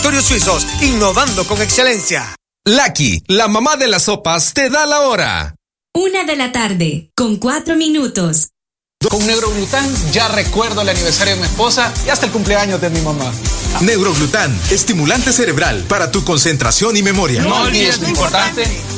Laboratorios Suizos, innovando con excelencia. Lucky, la mamá de las sopas, te da la hora. 1:00 p.m, 4 minutos. Con Neuroglután ya recuerdo el aniversario de mi esposa y hasta el cumpleaños de mi mamá. Neuroglután, estimulante cerebral para tu concentración y memoria. No olvides lo importante,